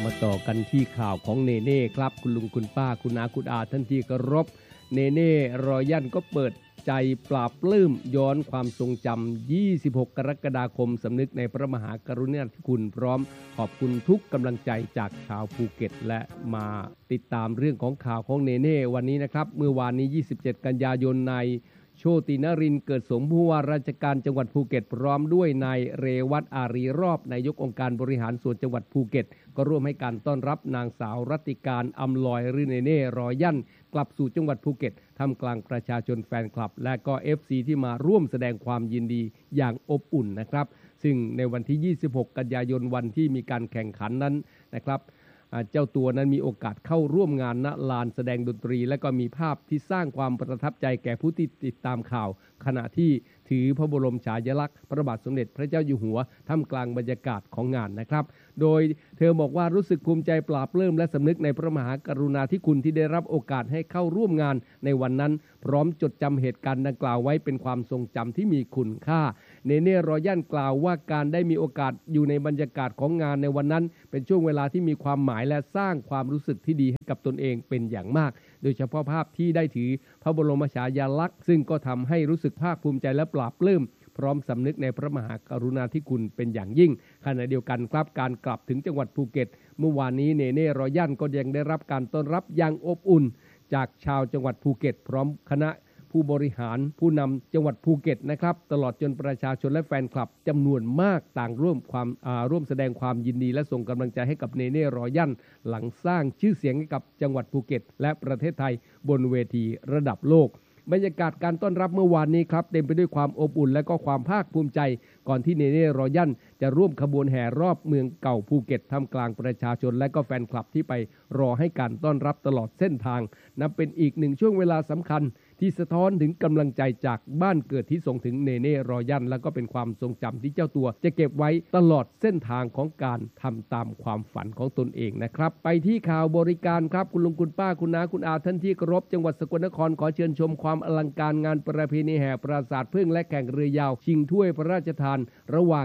มาต่อกันที่ข่าวของเนเน่ครับคุณลุงคุณป้าคุณอาคุณอาท่านที่เคารพเนเน่รอยัลก็เปิดใจปราบปลื้มย้อนความทรงจำ26 กรกฎาคมสำนึกในพระมหากรุณาธิคุณพร้อมขอบคุณทุกกำลังใจจากชาวภูเก็ตและมาติดตามเรื่องของข่าวของเนเน่วันนี้นะครับเมื่อวานนี้27 กันยายนในโชตินรินทร์เกิดสมผู้ว่าราชการจังหวัดภูเก็ตพร้อมด้วยนายเรวัตอารีรอบนายกองค์การบริหารส่วนจังหวัดภูเก็ตก็ร่วมให้การต้อนรับนางสาวรัติการอำลอยหรือเนเน่รอยัลกลับสู่จังหวัดภูเก็ตท่ามกลางประชาชนแฟนคลับและก็ FC ที่มาร่วมแสดงความยินดีอย่างอบอุ่นนะครับซึ่งในวันที่26 กันยายนวันที่มีการแข่งขันนั้นนะครับเจ้าตัวนั้นมีโอกาสเข้าร่วมงานณลานแสดงดนตรีและก็มีภาพที่สร้างความประทับใจแก่ผู้ที่ติดตามข่าวขณะที่ถือพระบรมฉายาลักษณ์พระบาทสมเด็จพระเจ้าอยู่หัวท่ามกลางบรรยากาศของงานนะครับโดยเธอบอกว่ารู้สึกภูมิใจปลาบปลื้มและสำนึกในพระมหากรุณาธิคุณที่ได้รับโอกาสให้เข้าร่วมงานในวันนั้นพร้อมจดจำเหตุการณ์ดังกล่าวไว้เป็นความทรงจำที่มีคุณค่าเนเน่รอยัลกล่าวว่าการได้มีโอกาสอยู่ในบรรยากาศของงานในวันนั้นเป็นช่วงเวลาที่มีความหมายและสร้างความรู้สึกที่ดีให้กับตนเองเป็นอย่างมากโดยเฉพาะภาพที่ได้ถือพระบรมฉายาลักษณ์ซึ่งก็ทำให้รู้สึกภาคภูมิใจและปลาบปลื้มพร้อมสำนึกในพระมหากรุณาธิคุณเป็นอย่างยิ่งขณะเดียวกันครับการกลับถึงจังหวัดภูเก็ตเมื่อวานนี้เนเน่รอยัลก็ยังได้รับการต้อนรับอย่างอบอุ่นจากชาวจังหวัดภูเก็ตพร้อมคณะผู้บริหารผู้นำจังหวัดภูเก็ตนะครับตลอดจนประชาชนและแฟนคลับจำนวนมากต่างร่วมแสดงความยินดีและส่งกำลังใจให้กับเนเน่รอยัลหลังสร้างชื่อเสียงให้กับจังหวัดภูเก็ตและประเทศไทยบนเวทีระดับโลกบรรยากาศการต้อนรับเมื่อวานนี้ครับเต็มไปด้วยความอบอุ่นและก็ความภาคภูมิใจก่อนที่เนเน่รอยัลจะร่วมขบวนแห่รอบเมืองเก่าภูเก็ตท่ามกลางประชาชนและก็แฟนคลับที่ไปรอให้การต้อนรับตลอดเส้นทางนับเป็นอีกหนึ่งช่วงเวลาสำคัญที่สะท้อนถึงกำลังใจจากบ้านเกิดที่ส่งถึงเนเน่รอยัลและก็เป็นความทรงจำที่เจ้าตัวจะเก็บไว้ตลอดเส้นทางของการทำตามความฝันของตนเองนะครับไปที่ข่าวบริการครับคุณลุงคุณป้าคุณน้าคุณอาท่านที่เคารพจังหวัดสกลนครขอเชิญชมความอลังการงานประเพณีแห่ปราสาทพึ่งและแข่งเรือยาวชิงถ้วยพระราชทานระหว่าง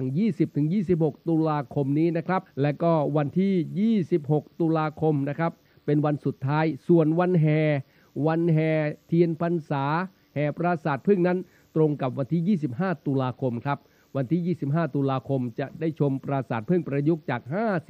20-26 ตุลาคมนี้นะครับและก็วันที่ 26 ตุลาคมนะครับเป็นวันสุดท้ายส่วนวันแห่เทียนพรรษาแห่ปราสาทพึ่งนั้นตรงกับวันที่ 25 ตุลาคมครับวันที่ 25 ตุลาคมจะได้ชมปราสาทพึ่งประยุกต์จาก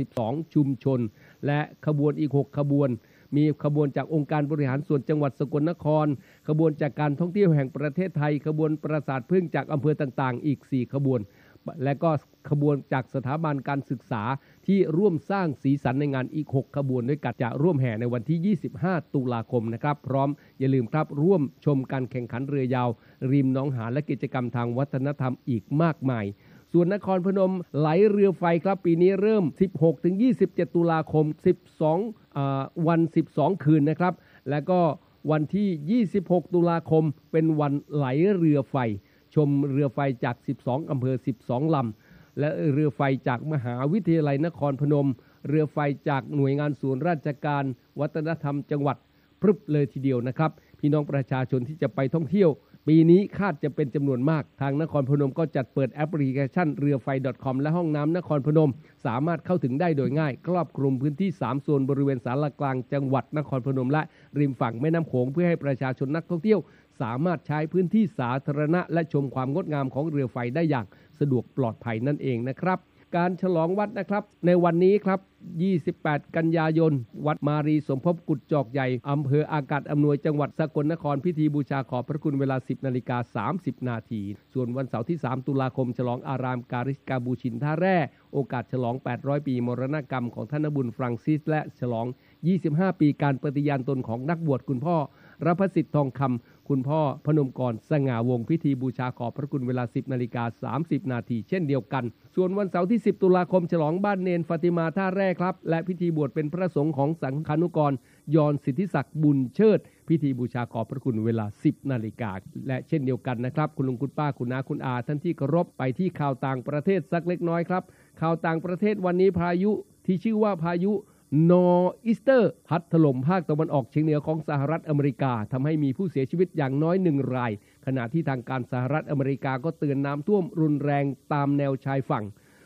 52 ชุมชนและขบวนอีก 6 ขบวนมีขบวนจากองค์การบริหารส่วนจังหวัดสกลนครขบวนจากการท่องเที่ยวแห่งประเทศไทยขบวนปราสาทพึ่งจากอำเภอต่างๆอีก 4 ขบวนและก็ขบวนจากสถาบันการศึกษาที่ร่วมสร้างสีสันในงานอีก 6 ขบวนด้วยกันจะร่วมแห่ในวันที่ 25 ตุลาคมนะครับพร้อมอย่าลืมครับร่วมชมการแข่งขันเรือยาวริมหนองหานและกิจกรรมทางวัฒนธรรมอีกมากมายส่วนนครพนมไหลเรือไฟครับปีนี้เริ่ม 16-27 ตุลาคมวัน 12 คืนนะครับแล้วก็วันที่ 26 ตุลาคมเป็นวันไหลเรือไฟชมเรือไฟจาก 12 อำเภอ 12 ลำและเรือไฟจากมหาวิทยาลัยนครพนมเรือไฟจากหน่วยงานส่วนราชการวัฒนธรรมจังหวัดพรึบเลยทีเดียวนะครับพี่น้องประชาชนที่จะไปท่องเที่ยวปีนี้คาดจะเป็นจำนวนมากทางนครพนมก็จัดเปิดแอปพลิเคชันเรือไฟ .com และห้องน้ำนครพนมสามารถเข้าถึงได้โดยง่ายครอบคลุมพื้นที่3โซนบริเวณศาลากลางจังหวัดนครพนมและริมฝั่งแม่น้ำโขงเพื่อให้ประชาชนนักท่องเที่ยวสามารถใช้พื้นที่สาธารณะและชมความงดงามของเรือไฟได้อย่างสะดวกปลอดภัยนั่นเองนะครับการฉลองวัดนะครับในวันนี้ครับ28 กันยายนวัดมารีสมภพกุฎจอกใหญ่อำเภออากาศอำนวยจังหวัดสกลนครพิธีบูชาขอบพระคุณเวลา 10:30 น.ส่วนวันเสาร์ที่ 3 ตุลาคมฉลองอารามการิสกาบูชินท่าแร่โอกาสฉลอง 800 ปีมรณกรรมของท่านบุญฟรังซิสและฉลอง 25 ปีการปฏิญาณตนของนักบวชคุณพ่อรพสิทธิ์ทองคำคุณพ่อพนมกรสง่าวงศ์พิธีบูชาขอบพระคุณเวลา 10:30 น.เช่นเดียวกันส่วนวันเสาร์ที่ 10 ตุลาคมฉลองบ้านเนนฟาติมาท่าแร่ครับและพิธีบวชเป็นพระสงฆ์ของสังฆานุกรยอนสิทธิศักดิ์บุญเชิดพิธีบูชาขอบพระคุณเวลา 10 นาฬิกาและเช่นเดียวกันนะครับคุณลุงคุณป้าคุณน้าคุณอาท่านที่เคารพไปที่ข่าวต่างประเทศสักเล็กน้อยครับข่าวต่างประเทศวันนี้พายุที่ชื่อว่าพายุนอร์อีสเตอร์พัดถล่มภาคตะวันออกเฉียงเหนือของสหรัฐอเมริกาทำให้มีผู้เสียชีวิตอย่างน้อย1 รายขณะที่ทางการสหรัฐอเมริกาก็เตือนน้ำท่วมรุนแรงตามแนวชายฝั่ง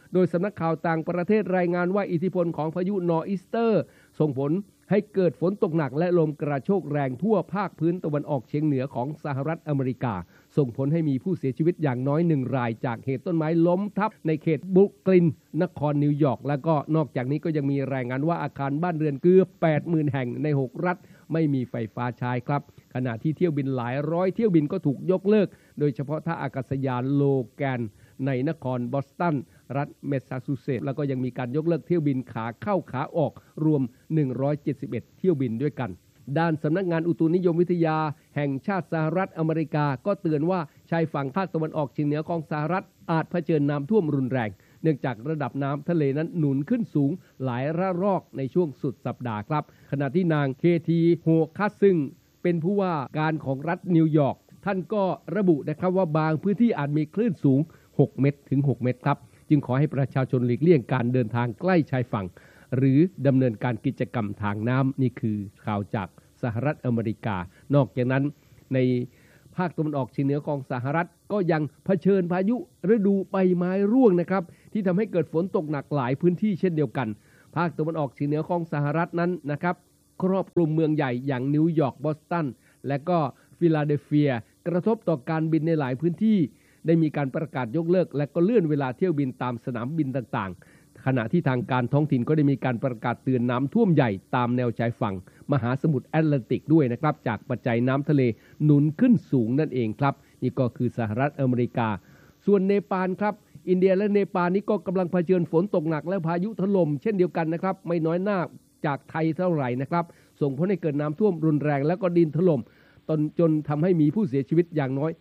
โดยสำนักข่าวต่างประเทศรายงานว่าอิทธิพลของพายุนอร์อีสเตอร์ส่งผลให้เกิดฝนตกหนักและลมกระโชกแรงทั่วภาคพื้นตะวันออกเฉียงเหนือของสหรัฐอเมริกาส่งผลให้มีผู้เสียชีวิตอย่างน้อย1 รายจากเหตุต้นไม้ล้มทับในเขตบรุกลินนครนิวยอร์กแล้วก็นอกจากนี้ก็ยังมีรายงานว่าอาคารบ้านเรือนเกือบ 80,000 แห่งใน6รัฐไม่มีไฟฟ้าใช้ครับขณะที่เที่ยวบินหลายร้อยเที่ยวบินก็ถูกยกเลิกโดยเฉพาะท่าอากาศยานโลแกนในนครบอสตันรัฐแมสซาชูเซตส์แล้วก็ยังมีการยกเลิกเที่ยวบินขาเข้าขาออกรวม171เที่ยวบินด้วยกันด้านสำนักงานอุตุนิยมวิทยาแห่งชาติสหรัฐอเมริกาก็เตือนว่าชายฝั่งภาคตะวันออกเฉียงเหนือของสหรัฐอาจเผชิญน้ำท่วมรุนแรงเนื่องจากระดับน้ำทะเลนั้นหนุนขึ้นสูงหลายระลอกในช่วงสุดสัปดาห์ครับขณะที่นางเคทีโฮคัสซึ่งเป็นผู้ว่าการของรัฐนิวยอร์กท่านก็ระบุนะครับว่าบางพื้นที่อาจมีคลื่นสูง6 เมตรถึง 6 เมตรครับจึงขอให้ประชาชนหลีกเลี่ยงการเดินทางใกล้ชายฝั่งหรือดำเนินการกิจกรรมทางน้ำนี่คือข่าวจากสหรัฐอเมริกานอกจากนั้นในภาคตะวันออกเฉียงเหนือของสหรัฐก็ยังเผชิญพายุฤดูใบไม้ร่วงนะครับที่ทำให้เกิดฝนตกหนักหลายพื้นที่เช่นเดียวกันภาคตะวันออกเฉียงเหนือของสหรัฐนั้นนะครับครอบคลุมเมืองใหญ่อย่างนิวยอร์กบอสตันและก็ฟิลาเดลเฟียกระทบต่อการบินในหลายพื้นที่ได้มีการประกาศยกเลิกและก็เลื่อนเวลาเที่ยวบินตามสนามบินต่างๆขณะที่ทางการท้องถิ่นก็ได้มีการประกาศเตือนน้ำท่วมใหญ่ตามแนวชายฝั่งมหาสมุทรแอตแลนติกด้วยนะครับจากปัจจัยน้ำทะเลหนุนขึ้นสูงนั่นเองครับนี่ก็คือสหรัฐอเมริกาส่วนเนปาลครับอินเดียและเนปาลนี้ก็กำลังเผชิญฝนตกหนักและพายุถล่มเช่นเดียวกันนะครับไม่น้อยหน้าจากไทยเท่าไหร่นะครับส่งผลให้เกิดน้ำท่วมรุนแรงและก็ดินถล่มจนทำให้มีผู้เสียชีวิตอย่างน้อย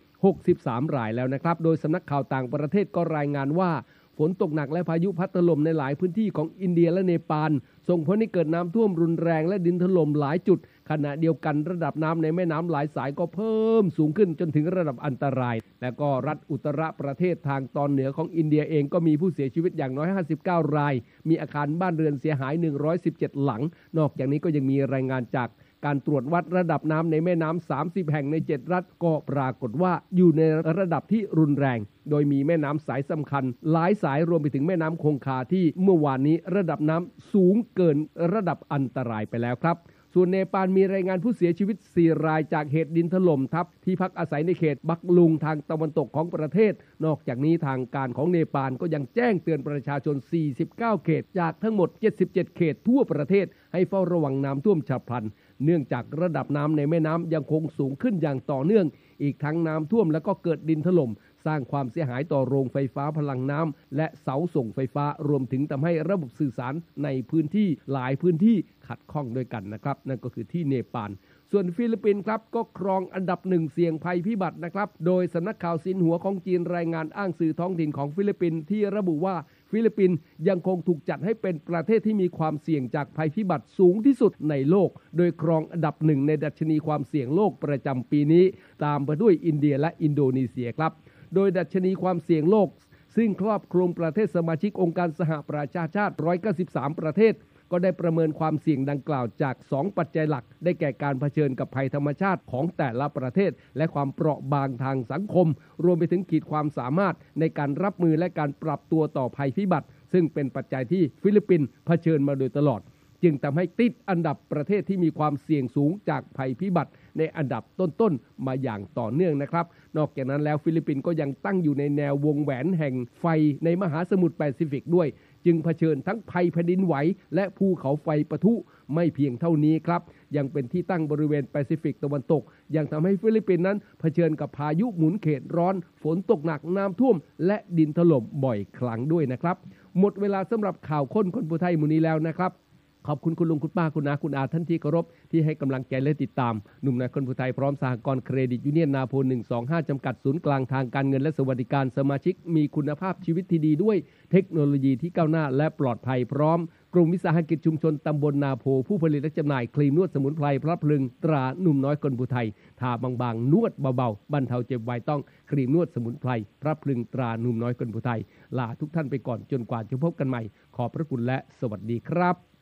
63 รายแล้วนะครับโดยสำนักข่าวต่างประเทศก็รายงานว่าฝนตกหนักและพายุพัดถล่มในหลายพื้นที่ของอินเดียและเนปาลส่งผลให้เกิดน้ำท่วมรุนแรงและดินถล่มหลายจุดขณะเดียวกันระดับน้ำในแม่น้ำหลายสายก็เพิ่มสูงขึ้นจนถึงระดับอันตรายและก็รัฐอุตรประเทศทางตอนเหนือของอินเดียเองก็มีผู้เสียชีวิตอย่างน้อย59 รายมีอาคารบ้านเรือนเสียหาย117หลังนอกจากนี้ก็ยังมีรายงานจากการตรวจวัดระดับน้ำในแม่น้ำ30แห่งใน7รัฐก็ปรากฏว่าอยู่ในระดับที่รุนแรงโดยมีแม่น้ำสายสำคัญหลายสายรวมไปถึงแม่น้ำคงคาที่เมื่อวานนี้ระดับน้ำสูงเกินระดับอันตรายไปแล้วครับส่วนเนปาลมีรายงานผู้เสียชีวิต4 รายจากเหตุดินถล่มทับที่พักอาศัยในเขตบักลุงทางตะวันตกของประเทศนอกจากนี้ทางการของเนปาลก็ยังแจ้งเตือนประชาชน49เขตจากทั้งหมด77เขตทั่วประเทศให้เฝ้าระวังน้ำท่วมฉับพลันเนื่องจากระดับน้ำในแม่น้ำยังคงสูงขึ้นอย่างต่อเนื่องอีกทั้งน้ำท่วมแล้วก็เกิดดินถล่มสร้างความเสียหายต่อโรงไฟฟ้าพลังน้ำและเสาส่งไฟฟ้ารวมถึงทำให้ระบบสื่อสารในพื้นที่หลายพื้นที่ขัดข้องด้วยกันนะครับนั่นก็คือที่เนปาลส่วนฟิลิปปินส์ครับก็ครองอันดับ1เสี่ยงภัยพิบัตินะครับโดยสำนักข่าวซินหัวของจีนรายงานอ้างสื่อท้องถิ่นของฟิลิปปินส์ที่ระบุว่าฟิลิปปินส์ยังคงถูกจัดให้เป็นประเทศที่มีความเสี่ยงจากภัยพิบัติสูงที่สุดในโลกโดยครองอันดับ1ในดัชนีความเสี่ยงโลกประจำปีนี้ตามมาด้วยอินเดียและอินโดนีเซียครับโดยดัชนีความเสี่ยงโลกซึ่งครอบคลุมประเทศสมาชิกองค์การสหประชาชาติ193ประเทศก็ได้ประเมินความเสี่ยงดังกล่าวจาก2ปัจจัยหลักได้แก่การเผชิญกับภัยธรรมชาติของแต่ละประเทศและความเปราะบางทางสังคมรวมไปถึงขีดความสามารถในการรับมือและการปรับตัวต่อภัยพิบัติซึ่งเป็นปัจจัยที่ฟิลิปปินส์เผชิญมาโดยตลอดจึงทำให้ติดอันดับประเทศที่มีความเสี่ยงสูงจากภัยพิบัติในอันดับต้นๆมาอย่างต่อเนื่องนะครับนอกจากนั้นแล้วฟิลิปปินส์ก็ยังตั้งอยู่ในแนววงแหวนแห่งไฟในมหาสมุทรแปซิฟิกด้วยจึงเผชิญทั้งภัยแผ่นดินไหวและภูเขาไฟปะทุไม่เพียงเท่านี้ครับยังเป็นที่ตั้งบริเวณแปซิฟิกตะวันตกยังทำให้ฟิลิปปินส์นั้นเผชิญกับพายุหมุนเขตร้อนฝนตกหนักน้ำท่วมและดินถล่มบ่อยครั้งด้วยนะครับหมดเวลาสำหรับข่าวค้นคนผู้ไทยมื้อนี้แล้วนะครับขอบคุณคุณลุงคุณป้าคุณน้าคุณอาท่านที่เคารพที่ให้กำลังใจและติดตามหนุ่มนายคนผู้ไทยพร้อมสหกรณ์เครดิตยูเนียนนาโพ125จำกัดศูนย์กลางทางการเงินและสวัสดิการสมาชิกมีคุณภาพชีวิตที่ดีด้วยเทคโนโลยีที่ก้าวหน้าและปลอดภัยพร้อมกลุ่มวิสาหกิจชุมชนตำบลนาโพผู้ผลิตและจำหน่ายครีมนวดสมุนไพรพระพลึงตราหนุ่มน้อยคนผู้ไทยทาบางๆนวดเบาๆบรรเทาเจ็บไวต้องครีมนวดสมุนไพรพระพลึงตราหนุ่มน้อยคนผู้ไทยลาทุกท่านไปก่อนจนกว่าจะพบกันใหม่ขอบพระคุณและสวัสดีครับ